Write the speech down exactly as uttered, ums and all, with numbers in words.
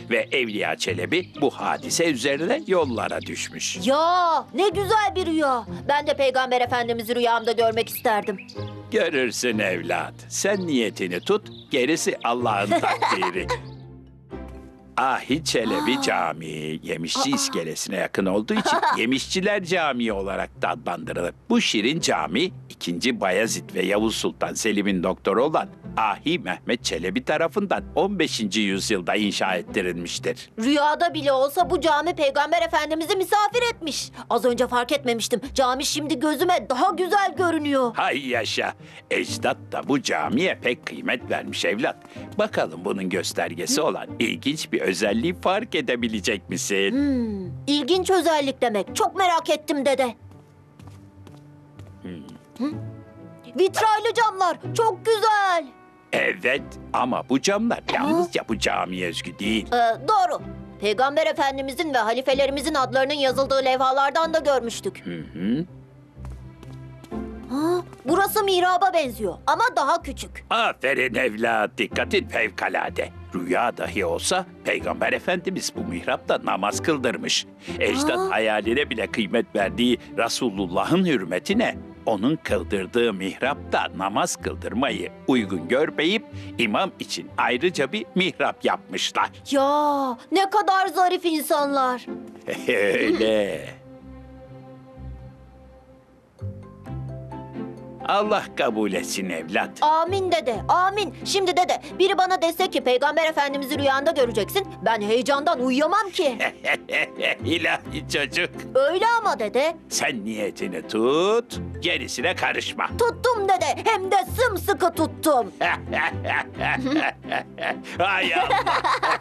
Ve Evliya Çelebi bu hadise üzerine yollara düşmüş. Ya ne güzel bir rüya. Ben de Peygamber Efendimiz'i rüyamda görmek isterdim. Görürsün evlat. Sen niyetini tut, gerisi Allah'ın takdiri. Ahi Çelebi Camii, Yemişçi iskelesine yakın olduğu için Yemişçiler Camii olarak da adlandırılır. Bu şirin cami, ikinci Bayezid ve Yavuz Sultan Selim'in doktoru olan Ahi Mehmet Çelebi tarafından on beşinci yüzyılda inşa ettirilmiştir. Rüyada bile olsa bu cami Peygamber Efendimiz'i misafir etmiş. Az önce fark etmemiştim. Cami şimdi gözüme daha güzel görünüyor. Hay yaşa, ecdat da bu camiye pek kıymet vermiş evlat. Bakalım bunun göstergesi olan ilginç bir özelliği fark edebilecek misin? Hmm, ilginç özellik demek. Çok merak ettim dede. Hı? Vitraylı camlar. Çok güzel. Evet ama bu camlar yalnızca bu camiye özgü değil. Ee, doğru. Peygamber Efendimizin ve halifelerimizin adlarının yazıldığı levhalardan da görmüştük. Hı hı. Ha, burası mihraba benziyor ama daha küçük. Aferin evlat, dikkatin fevkalade. Rüya dahi olsa Peygamber Efendimiz bu mihrapta namaz kıldırmış. Ecdat Aa. hayaline bile kıymet verdiği Resulullah'ın hürmetine onun kıldırdığı mihrapta namaz kıldırmayı uygun görmeyip imam için ayrıca bir mihrap yapmışlar. Ya ne kadar zarif insanlar. Öyle. Allah kabul etsin evlat. Amin dede, amin. Şimdi dede, biri bana dese ki Peygamber Efendimiz'i rüyanda göreceksin, ben heyecandan uyuyamam ki. İlahi çocuk. Öyle ama dede. Sen niyetini tut, gerisine karışma. Tuttum dede, hem de sımsıkı tuttum. Hay Allah.